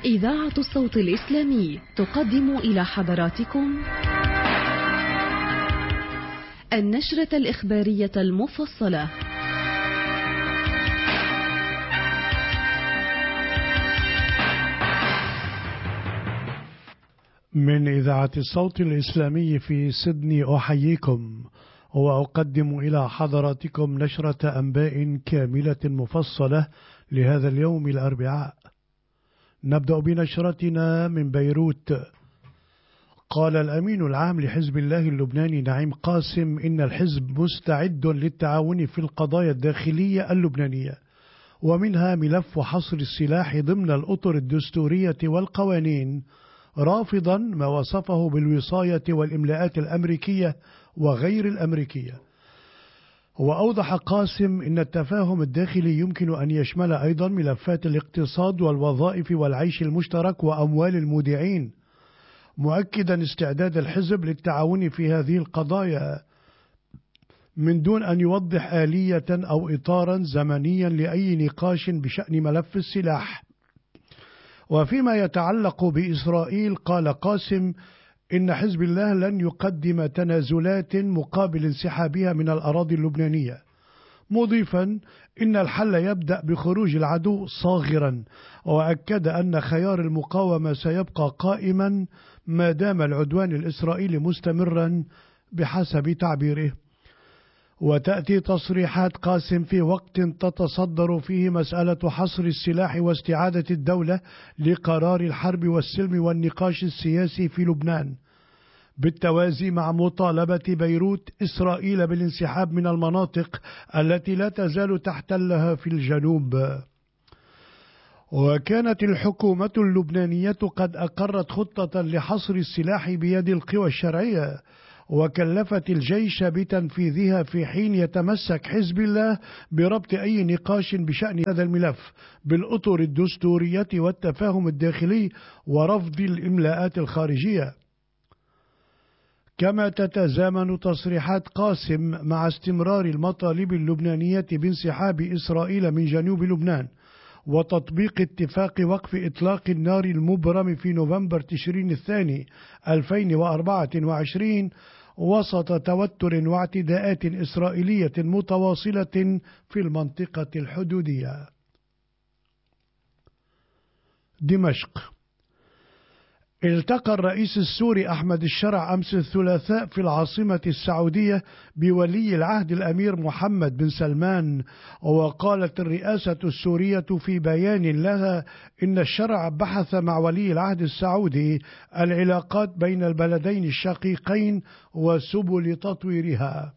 إذاعة الصوت الإسلامي تقدم إلى حضراتكم النشرة الإخبارية المفصلة من إذاعة الصوت الإسلامي في سيدني أحييكم وأقدم إلى حضراتكم نشرة أنباء كاملة مفصلة لهذا اليوم الأربعاء. نبدأ بنشرتنا من بيروت. قال الأمين العام لحزب الله اللبناني نعيم قاسم إن الحزب مستعد للتعاون في القضايا الداخلية اللبنانية، ومنها ملف حصر السلاح ضمن الأطر الدستورية والقوانين، رافضا ما وصفه بالوصاية والإملاءات الأمريكية وغير الأمريكية. وأوضح قاسم إن التفاهم الداخلي يمكن أن يشمل أيضا ملفات الاقتصاد والوظائف والعيش المشترك وأموال المودعين، مؤكدا استعداد الحزب للتعاون في هذه القضايا من دون أن يوضح آلية أو إطارا زمنيا لأي نقاش بشأن ملف السلاح. وفيما يتعلق بإسرائيل قال قاسم إن حزب الله لن يقدم تنازلات مقابل انسحابها من الأراضي اللبنانية، مضيفا إن الحل يبدأ بخروج العدو صاغرا، وأكد أن خيار المقاومة سيبقى قائما ما دام العدوان الإسرائيلي مستمرا بحسب تعبيره. وتأتي تصريحات قاسم في وقت تتصدر فيه مسألة حصر السلاح واستعادة الدولة لقرار الحرب والسلم والنقاش السياسي في لبنان، بالتوازي مع مطالبة بيروت إسرائيل بالانسحاب من المناطق التي لا تزال تحتلها في الجنوب. وكانت الحكومة اللبنانية قد أقرت خطة لحصر السلاح بيد القوى الشرعية، وكلفت الجيش بتنفيذها، في حين يتمسك حزب الله بربط أي نقاش بشأن هذا الملف بالأطر الدستورية والتفاهم الداخلي ورفض الإملاءات الخارجية. كما تتزامن تصريحات قاسم مع استمرار المطالب اللبنانية بانسحاب إسرائيل من جنوب لبنان وتطبيق اتفاق وقف إطلاق النار المبرم في نوفمبر تشرين الثاني 2024 وسط توتر واعتداءات إسرائيلية متواصلة في المنطقة الحدودية. دمشق. التقى الرئيس السوري أحمد الشرع أمس الثلاثاء في العاصمة السعودية بولي العهد الأمير محمد بن سلمان. وقالت الرئاسة السورية في بيان لها إن الشرع بحث مع ولي العهد السعودي العلاقات بين البلدين الشقيقين وسبل تطويرها.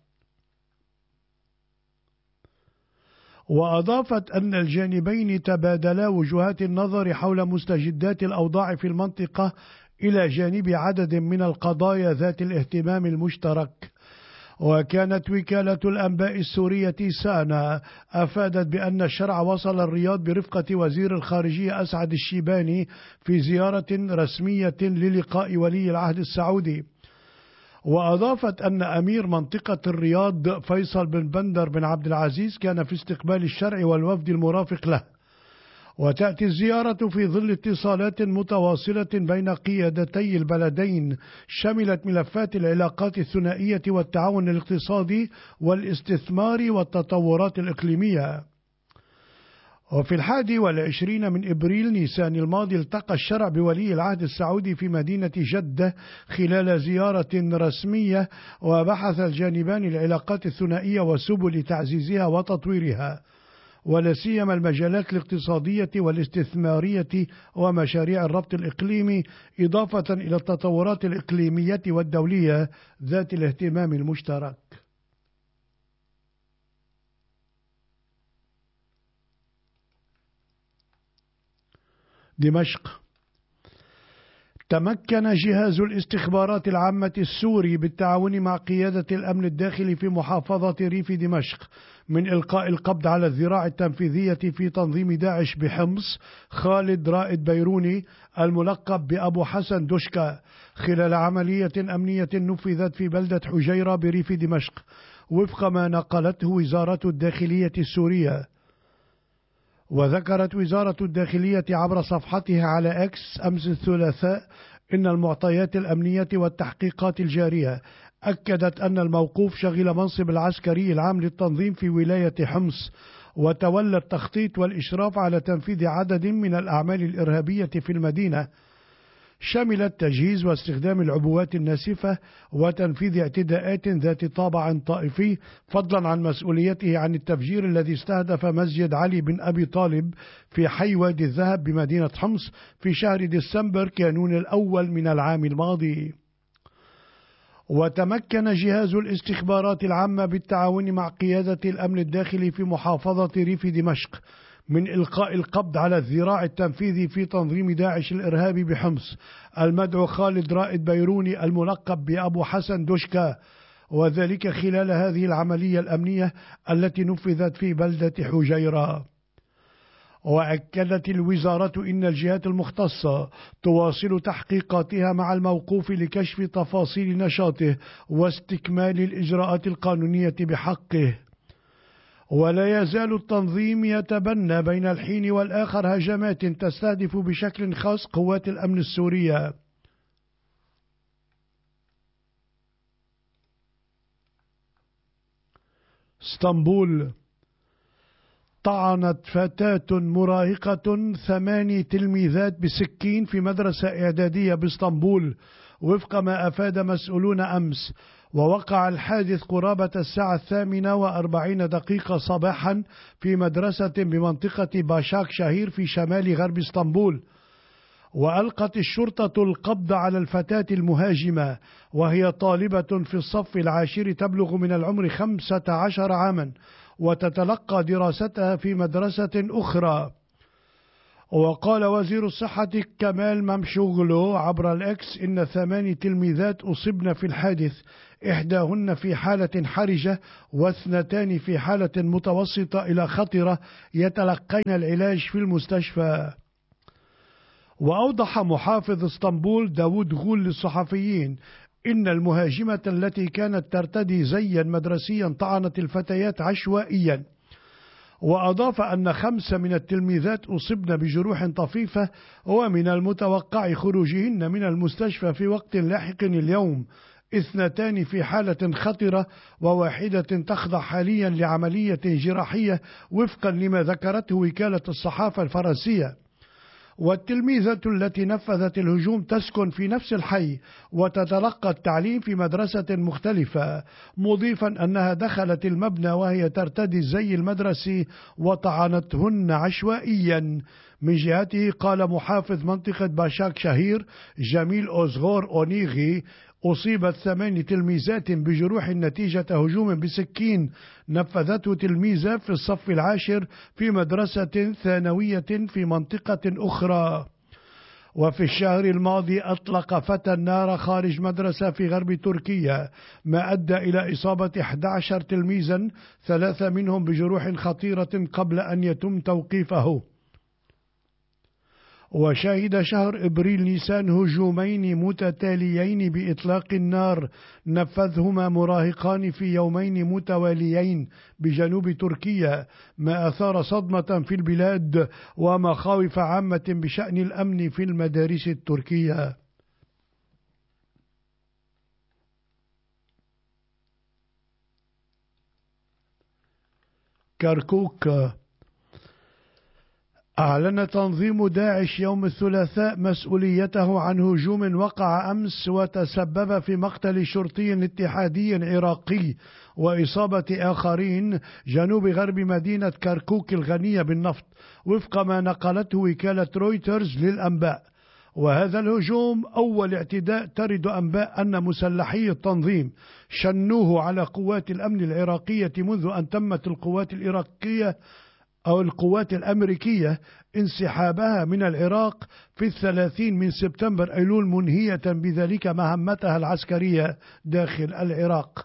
وأضافت أن الجانبين تبادلا وجهات النظر حول مستجدات الأوضاع في المنطقة إلى جانب عدد من القضايا ذات الاهتمام المشترك. وكانت وكالة الأنباء السورية سانا أفادت بأن الشرع وصل الرياض برفقة وزير الخارجية أسعد الشيباني في زيارة رسمية للقاء ولي العهد السعودي. وأضافت أن أمير منطقة الرياض فيصل بن بندر بن عبد العزيز كان في استقبال الشرع والوفد المرافق له. وتأتي الزيارة في ظل اتصالات متواصلة بين قيادتي البلدين شملت ملفات العلاقات الثنائية والتعاون الاقتصادي والاستثمار والتطورات الإقليمية. وفي 21 من إبريل نيسان الماضي التقى الشرع بولي العهد السعودي في مدينة جدة خلال زيارة رسمية، وبحث الجانبان العلاقات الثنائية وسبل تعزيزها وتطويرها، ولا سيما المجالات الاقتصادية والاستثمارية ومشاريع الربط الإقليمي، إضافة إلى التطورات الإقليمية والدولية ذات الاهتمام المشترك. دمشق. تمكن جهاز الاستخبارات العامة السوري بالتعاون مع قيادة الأمن الداخلي في محافظة ريف دمشق من إلقاء القبض على الذراع التنفيذية في تنظيم داعش بحمص خالد رائد بيروني الملقب بأبو حسن دوشكا، خلال عملية أمنية نفذت في بلدة حجيرة بريف دمشق وفق ما نقلته وزارة الداخلية السورية. وذكرت وزارة الداخلية عبر صفحتها على إكس أمس الثلاثاء إن المعطيات الأمنية والتحقيقات الجارية أكدت أن الموقوف شغل منصب العسكري العام للتنظيم في ولاية حمص، وتولى التخطيط والإشراف على تنفيذ عدد من الأعمال الإرهابية في المدينة، شملت تجهيز واستخدام العبوات الناسفة وتنفيذ اعتداءات ذات طابع طائفي، فضلا عن مسؤوليته عن التفجير الذي استهدف مسجد علي بن أبي طالب في حي وادي الذهب بمدينة حمص في شهر ديسمبر كانون الأول من العام الماضي. وتمكن جهاز الاستخبارات العامة بالتعاون مع قيادة الأمن الداخلي في محافظة ريف دمشق من إلقاء القبض على الذراع التنفيذي في تنظيم داعش الإرهابي بحمص المدعو خالد رائد بيروني الملقب بأبو حسن دوشكا، وذلك خلال هذه العملية الأمنية التي نفذت في بلدة حجيرة. وأكدت الوزارة إن الجهات المختصة تواصل تحقيقاتها مع الموقوف لكشف تفاصيل نشاطه واستكمال الإجراءات القانونية بحقه. ولا يزال التنظيم يتبنى بين الحين والآخر هجمات تستهدف بشكل خاص قوات الأمن السورية. اسطنبول: طعنت فتاة مراهقة 8 تلميذات بسكين في مدرسة إعدادية باسطنبول وفق ما أفاد مسؤولون أمس، ووقع الحادث قرابة الساعة 8:40 صباحا في مدرسة بمنطقة باشاك شهير في شمال غرب اسطنبول. وألقت الشرطة القبض على الفتاة المهاجمة وهي طالبة في الصف العاشر تبلغ من العمر 15 عاما وتتلقى دراستها في مدرسة أخرى. وقال وزير الصحة كمال ممشوغلو عبر الإكس إن 8 تلميذات أصبن في الحادث، إحداهن في حالة حرجة و2 في حالة متوسطة إلى خطرة يتلقين العلاج في المستشفى. وأوضح محافظ اسطنبول داود غول للصحفيين إن المهاجمة التي كانت ترتدي زيا مدرسيا طعنت الفتيات عشوائيا، وأضاف أن 5 من التلميذات أصبن بجروح طفيفة ومن المتوقع خروجهن من المستشفى في وقت لاحق اليوم، 2 في حالة خطرة و1 تخضع حاليا لعملية جراحية وفقا لما ذكرته وكالة الصحافة الفرنسية. والتلميذة التي نفذت الهجوم تسكن في نفس الحي وتتلقى التعليم في مدرسة مختلفة، مضيفا أنها دخلت المبنى وهي ترتدي الزي المدرسي وطعنتهن عشوائيا. من جهته قال محافظ منطقة باشاك شهير جميل أوزغور أونيغي أصيبت 8 تلميذات بجروح نتيجة هجوم بسكين نفذته تلميذة في الصف العاشر في مدرسة ثانوية في منطقة أخرى. وفي الشهر الماضي أطلق فتى النار خارج مدرسة في غرب تركيا ما أدى إلى إصابة 11 تلميذا 3 منهم بجروح خطيرة قبل أن يتم توقيفه. وشهد شهر إبريل نيسان هجومين متتاليين بإطلاق النار نفذهما مراهقان في يومين متواليين بجنوب تركيا، ما أثار صدمة في البلاد ومخاوف عامة بشأن الأمن في المدارس التركية. كركوك: أعلن تنظيم داعش يوم الثلاثاء مسؤوليته عن هجوم وقع أمس وتسبب في مقتل شرطي اتحادي عراقي وإصابة آخرين جنوب غرب مدينة كركوك الغنية بالنفط وفق ما نقلته وكالة رويترز للأنباء. وهذا الهجوم أول اعتداء ترد أنباء أن مسلحي التنظيم شنوه على قوات الأمن العراقية منذ أن تمت القوات العراقية أو القوات الأمريكية انسحابها من العراق في 30 سبتمبر أيلول، منهية بذلك مهمتها العسكرية داخل العراق.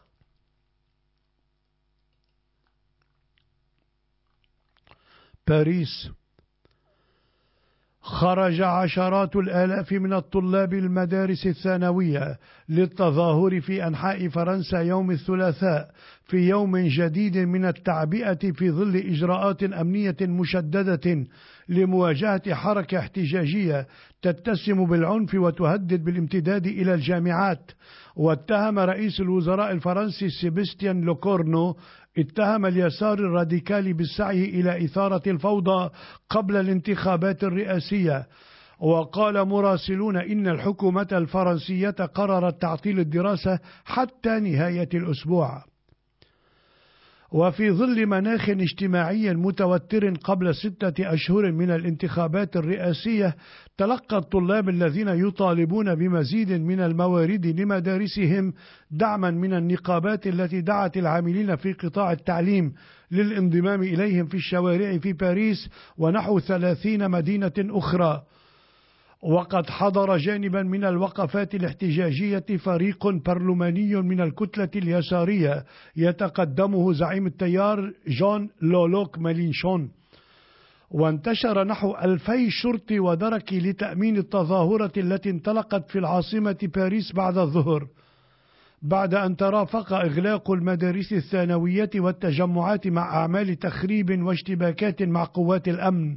باريس: خرج عشرات الآلاف من الطلاب المدارس الثانوية للتظاهر في أنحاء فرنسا يوم الثلاثاء في يوم جديد من التعبئة في ظل إجراءات أمنية مشددة لمواجهة حركة احتجاجية تتسم بالعنف وتهدد بالامتداد إلى الجامعات. واتهم رئيس الوزراء الفرنسي سيباستيان لوكورنو اليسار الراديكالي بالسعي إلى إثارة الفوضى قبل الانتخابات الرئاسية. وقال مراسلون إن الحكومة الفرنسية قررت تعطيل الدراسة حتى نهاية الأسبوع. وفي ظل مناخ اجتماعي متوتر قبل 6 أشهر من الانتخابات الرئاسية، تلقى الطلاب الذين يطالبون بمزيد من الموارد لمدارسهم دعما من النقابات التي دعت العاملين في قطاع التعليم للانضمام إليهم في الشوارع في باريس ونحو 30 مدينة أخرى. وقد حضر جانبا من الوقفات الاحتجاجية فريق برلماني من الكتلة اليسارية يتقدمه زعيم التيار جون لولوك مالينشون. وانتشر نحو 2000 شرطي ودركي لتأمين التظاهرة التي انطلقت في العاصمة باريس بعد الظهر، بعد أن ترافق إغلاق المدارس الثانوية والتجمعات مع أعمال تخريب واشتباكات مع قوات الأمن.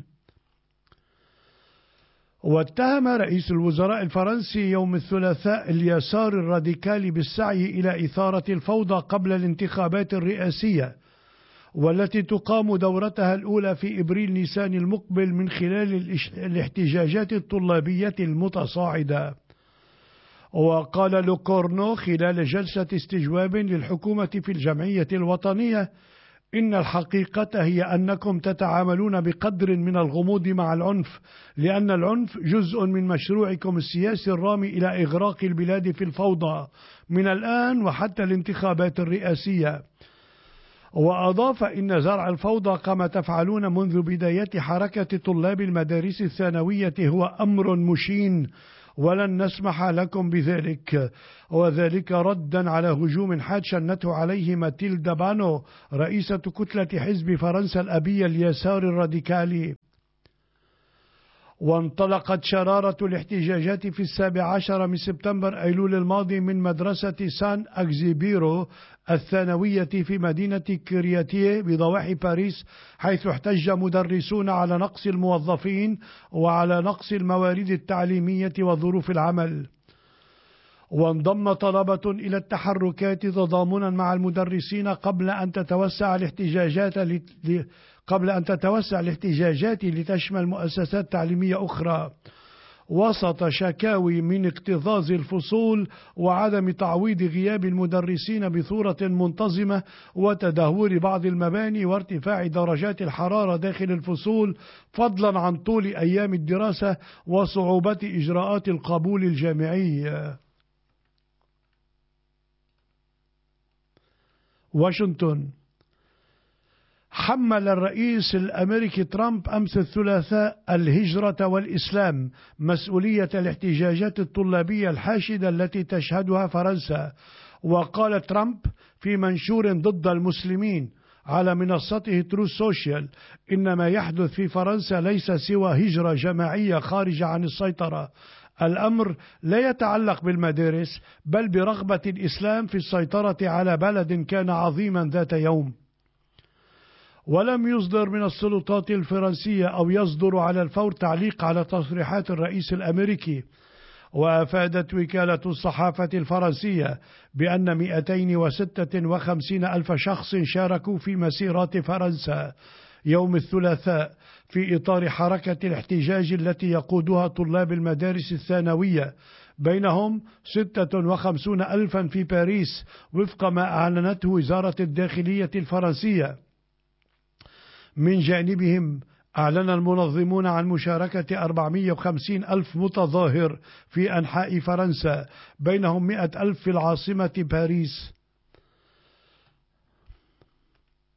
واتهم رئيس الوزراء الفرنسي يوم الثلاثاء اليسار الراديكالي بالسعي إلى إثارة الفوضى قبل الانتخابات الرئاسية، والتي تقام دورتها الأولى في إبريل نيسان المقبل من خلال الاحتجاجات الطلابية المتصاعدة. وقال لوكورنو خلال جلسة استجواب للحكومة في الجمعية الوطنية: إن الحقيقة هي أنكم تتعاملون بقدر من الغموض مع العنف، لأن العنف جزء من مشروعكم السياسي الرامي إلى إغراق البلاد في الفوضى من الآن وحتى الانتخابات الرئاسية. وأضاف: إن زرع الفوضى كما تفعلون منذ بداية حركة طلاب المدارس الثانوية هو أمر مشين، ولن نسمح لكم بذلك. وذلك ردا على هجوم حاد شنته عليه ماتيلدا بانو رئيسة كتلة حزب فرنسا الأبي اليسار الراديكالي. وانطلقت شرارة الاحتجاجات في 17 من سبتمبر أيلول الماضي من مدرسة سان أكزيبيرو الثانوية في مدينة كرياتيه بضواحي باريس، حيث احتج مدرسون على نقص الموظفين وعلى نقص الموارد التعليمية وظروف العمل. وانضم طلبة إلى التحركات تضامنا مع المدرسين قبل أن تتوسع الاحتجاجات لتشمل مؤسسات تعليمية أخرى، وسط شكاوي من اكتظاظ الفصول وعدم تعويض غياب المدرسين بصورة منتظمة وتدهور بعض المباني وارتفاع درجات الحرارة داخل الفصول، فضلا عن طول أيام الدراسة وصعوبة إجراءات القبول الجامعي. واشنطن. حمل الرئيس الأمريكي ترامب أمس الثلاثاء الهجرة والإسلام مسؤولية الاحتجاجات الطلابية الحاشدة التي تشهدها فرنسا. وقال ترامب في منشور ضد المسلمين على منصته تروث سوشيال: إن ما يحدث في فرنسا ليس سوى هجرة جماعية خارجة عن السيطرة. الأمر لا يتعلق بالمدارس بل برغبة الإسلام في السيطرة على بلد كان عظيما ذات يوم. ولم يصدر من السلطات الفرنسية أو يصدر على الفور تعليق على تصريحات الرئيس الأمريكي. وأفادت وكالة الصحافة الفرنسية بأن 256 ألف شخص شاركوا في مسيرات فرنسا يوم الثلاثاء في إطار حركة الاحتجاج التي يقودها طلاب المدارس الثانوية، بينهم 56 ألفا في باريس وفق ما أعلنته وزارة الداخلية الفرنسية. من جانبهم أعلن المنظمون عن مشاركة 450 ألف متظاهر في أنحاء فرنسا، بينهم 100 ألف في العاصمة باريس.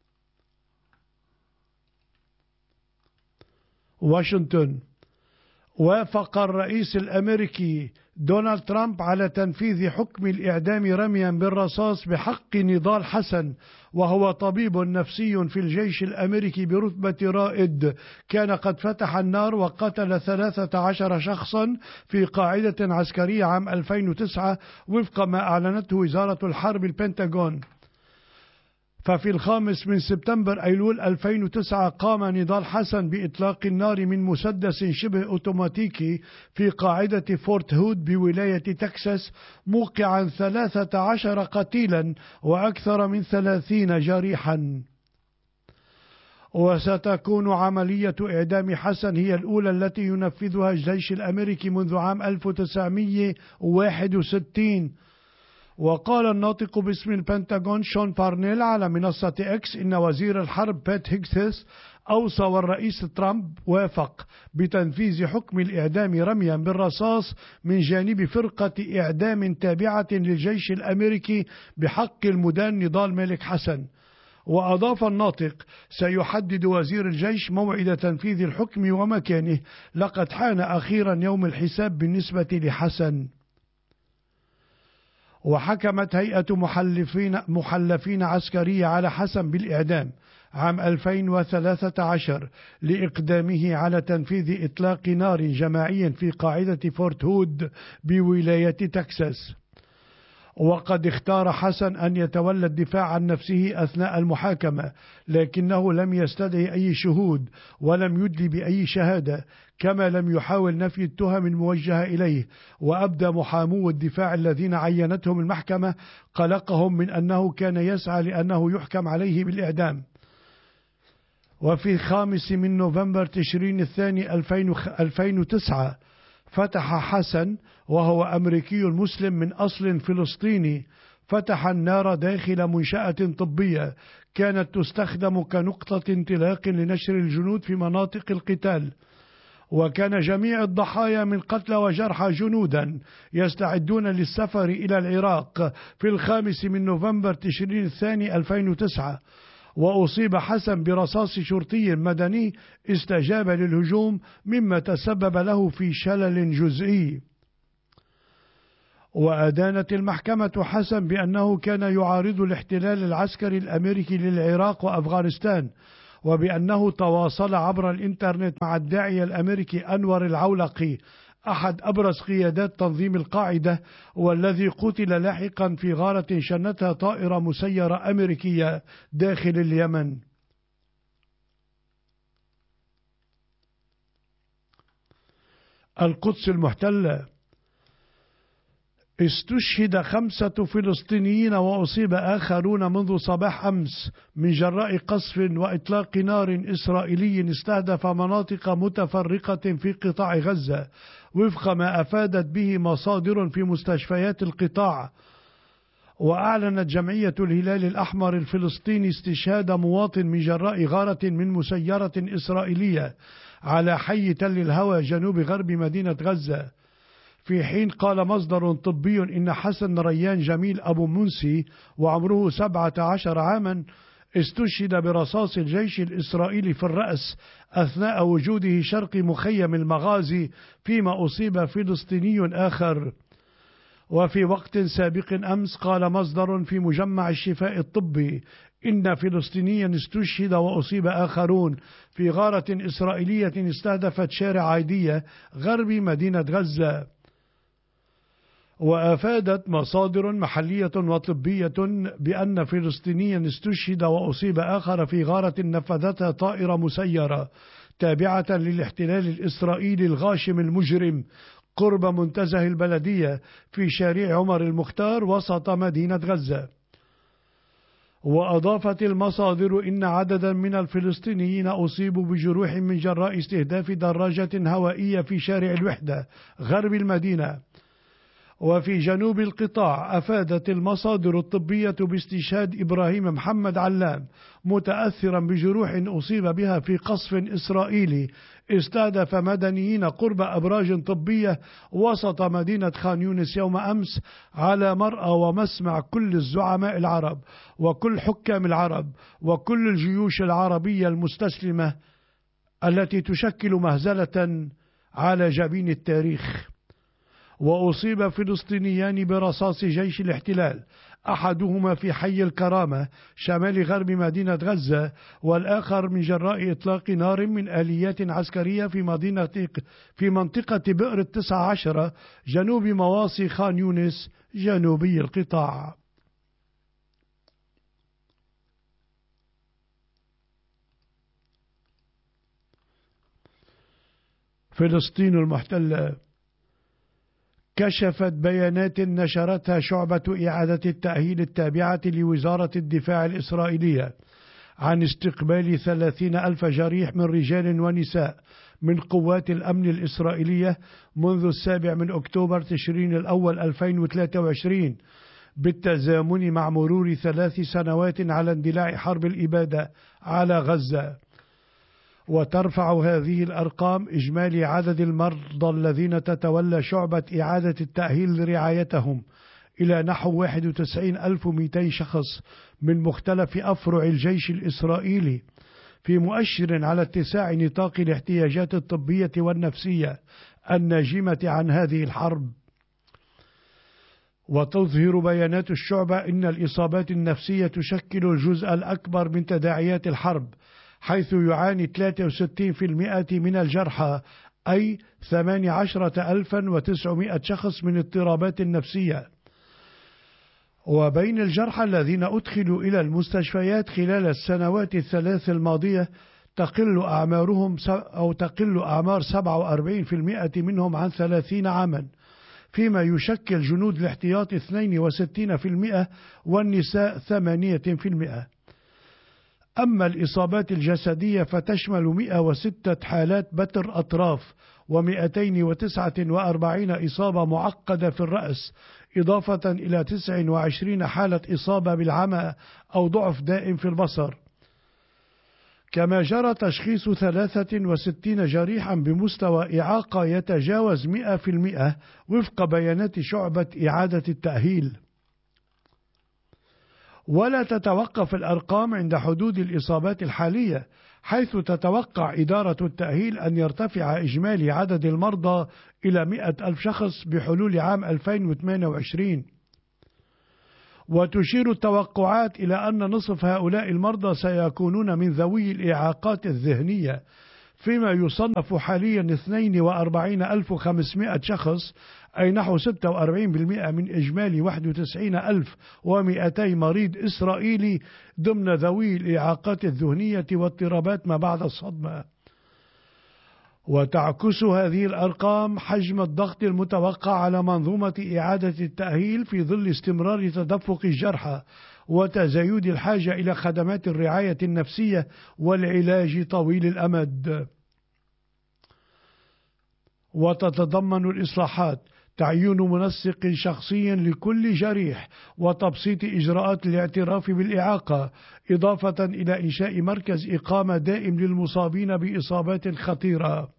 واشنطن. وافق الرئيس الأمريكي دونالد ترامب على تنفيذ حكم الإعدام رميا بالرصاص بحق نضال حسن، وهو طبيب نفسي في الجيش الأمريكي برتبة رائد، كان قد فتح النار وقتل 13 شخصا في قاعدة عسكرية عام 2009 وفق ما أعلنته وزارة الحرب البنتاغون. ففي 5 سبتمبر أيلول 2009 قام نضال حسن بإطلاق النار من مسدس شبه أوتوماتيكي في قاعدة فورت هود بولاية تكساس، موقعا 13 قتيلا وأكثر من 30 جريحا. وستكون عملية إعدام حسن هي الأولى التي ينفذها الجيش الأمريكي منذ عام 1961. وقال الناطق باسم البنتاغون شون بارنيل على منصة إكس إن وزير الحرب بيت هيكسس أوصى والرئيس ترامب وافق بتنفيذ حكم الإعدام رميا بالرصاص من جانب فرقة إعدام تابعة للجيش الأمريكي بحق المدان نضال ملك حسن. وأضاف الناطق: سيحدد وزير الجيش موعد تنفيذ الحكم ومكانه، لقد حان أخيرا يوم الحساب بالنسبة لحسن. وحكمت هيئة محلفين عسكرية على حسن بالإعدام عام 2013 لإقدامه على تنفيذ إطلاق نار جماعي في قاعدة فورت هود بولاية تكساس. وقد اختار حسن أن يتولى الدفاع عن نفسه أثناء المحاكمة، لكنه لم يستدعي أي شهود ولم يدلي بأي شهادة، كما لم يحاول نفي التهم الموجهة إليه. وأبدى محامو الدفاع الذين عينتهم المحكمة قلقهم من أنه كان يسعى لأنه يحكم عليه بالإعدام. وفي 5 نوفمبر تشرين الثاني 2009 فتح حسن، وهو أمريكي مسلم من أصل فلسطيني، فتح النار داخل منشأة طبية كانت تستخدم كنقطة انطلاق لنشر الجنود في مناطق القتال. وكان جميع الضحايا من قتلى وجرحى جنودا يستعدون للسفر إلى العراق في 5 نوفمبر تشرين الثاني 2009. وأصيب حسن برصاص شرطي مدني استجاب للهجوم، مما تسبب له في شلل جزئي. وأدانت المحكمة حسن بأنه كان يعارض الاحتلال العسكري الأمريكي للعراق وأفغانستان، وبأنه تواصل عبر الإنترنت مع الداعية الأمريكي أنور العولقي أحد أبرز قيادات تنظيم القاعدة، والذي قتل لاحقا في غارة شنتها طائرة مسيرة أمريكية داخل اليمن. القدس المحتلة: استشهد 5 فلسطينيين وأصيب آخرون منذ صباح أمس من جراء قصف وإطلاق نار إسرائيلي استهدف مناطق متفرقة في قطاع غزة، وفق ما أفادت به مصادر في مستشفيات القطاع. وأعلنت جمعية الهلال الأحمر الفلسطيني استشهاد مواطن من جراء غارة من مسيرة إسرائيلية على حي تل الهوى جنوب غرب مدينة غزة. في حين قال مصدر طبي إن حسن ريان جميل أبو منسي وعمره 17 عاما استشهد برصاص الجيش الإسرائيلي في الرأس أثناء وجوده شرق مخيم المغازي، فيما أصيب فلسطيني آخر. وفي وقت سابق أمس قال مصدر في مجمع الشفاء الطبي إن فلسطينيا استشهد وأصيب آخرون في غارة إسرائيلية استهدفت شارع عيدية غرب مدينة غزة. وأفادت مصادر محلية وطبية بأن فلسطينيا استشهد وأصيب آخر في غارة نفذتها طائرة مسيرة تابعة للاحتلال الإسرائيلي الغاشم المجرم قرب منتزه البلدية في شارع عمر المختار وسط مدينة غزة. وأضافت المصادر إن عددا من الفلسطينيين أصيبوا بجروح من جراء استهداف دراجة هوائية في شارع الوحدة غرب المدينة. وفي جنوب القطاع أفادت المصادر الطبية باستشهاد إبراهيم محمد علام متأثرا بجروح أصيب بها في قصف إسرائيلي استهدف مدنيين قرب أبراج طبية وسط مدينة خان يونس يوم أمس، على مرأى ومسمع كل الزعماء العرب وكل حكام العرب وكل الجيوش العربية المستسلمة التي تشكل مهزلة على جبين التاريخ. وأصيب فلسطينيان برصاص جيش الاحتلال، أحدهما في حي الكرامة شمال غرب مدينة غزة، والآخر من جراء إطلاق نار من آليات عسكرية في منطقة بئر 19 جنوب مواصي خان يونس جنوبي القطاع. فلسطين المحتلة كشفت بيانات نشرتها شعبة إعادة التأهيل التابعة لوزارة الدفاع الإسرائيلية عن استقبال 30,000 جريح من رجال ونساء من قوات الأمن الإسرائيلية منذ 7 أكتوبر تشرين الأول 2023، بالتزامن مع مرور 3 سنوات على اندلاع حرب الإبادة على غزة. وترفع هذه الأرقام إجمالي عدد المرضى الذين تتولى شعبة إعادة التأهيل لرعايتهم إلى نحو 91,200 شخص من مختلف أفرع الجيش الإسرائيلي، في مؤشر على اتساع نطاق الاحتياجات الطبية والنفسية الناجمة عن هذه الحرب. وتظهر بيانات الشعبة أن الإصابات النفسية تشكل الجزء الأكبر من تداعيات الحرب، حيث يعاني 63% من الجرحى أي 18,900 شخص من اضطرابات نفسية. وبين الجرحى الذين أدخلوا إلى المستشفيات خلال السنوات الثلاث الماضية تقل أعمار 47% منهم عن 30 عاما، فيما يشكل جنود الاحتياط 62% والنساء 8%. أما الإصابات الجسدية فتشمل 106 حالات بتر أطراف و249 إصابة معقدة في الرأس، إضافة إلى 29 حالة إصابة بالعمى أو ضعف دائم في البصر. كما جرى تشخيص 63 جريحا بمستوى إعاقة يتجاوز 100% وفق بيانات شعبة إعادة التأهيل. ولا تتوقف الأرقام عند حدود الإصابات الحالية، حيث تتوقع إدارة التأهيل أن يرتفع إجمالي عدد المرضى إلى 100,000 شخص بحلول عام 2028. وتشير التوقعات إلى أن نصف هؤلاء المرضى سيكونون من ذوي الإعاقات الذهنية، فيما يصنف حاليا 42,500 شخص أي نحو 46% من إجمالي 91,200 مريض إسرائيلي ضمن ذوي الإعاقات الذهنية واضطرابات ما بعد الصدمة. وتعكس هذه الأرقام حجم الضغط المتوقع على منظومة إعادة التأهيل في ظل استمرار تدفق الجرحى وتزايد الحاجة إلى خدمات الرعاية النفسية والعلاج طويل الأمد. وتتضمن الإصلاحات تعيين منسق شخصي لكل جريح وتبسيط إجراءات الاعتراف بالإعاقة، إضافة إلى إنشاء مركز إقامة دائم للمصابين بإصابات خطيرة.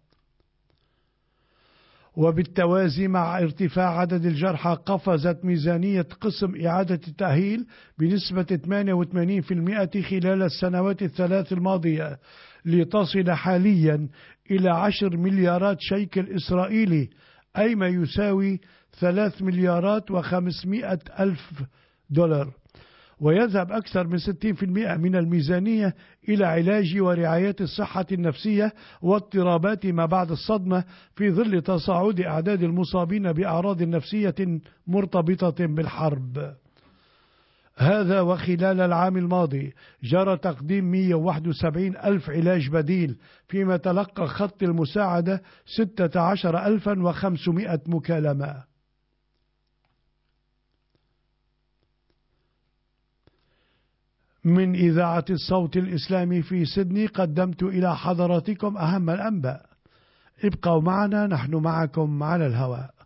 وبالتوازي مع ارتفاع عدد الجرحى قفزت ميزانية قسم إعادة التأهيل بنسبة 88% خلال السنوات الثلاث الماضية، لتصل حاليا إلى 10 مليارات شيكل إسرائيلي أي ما يساوي 3,500,000,000 دولار. ويذهب أكثر من 60% من الميزانية إلى علاج ورعاية الصحة النفسية واضطرابات ما بعد الصدمة، في ظل تصاعد أعداد المصابين بأعراض نفسية مرتبطة بالحرب. هذا وخلال العام الماضي جرى تقديم 171,000 علاج بديل، فيما تلقى خط المساعدة 16,500 مكالمة. من إذاعة الصوت الإسلامي في سيدني قدمت إلى حضراتكم أهم الأنباء. ابقوا معنا، نحن معكم على الهواء.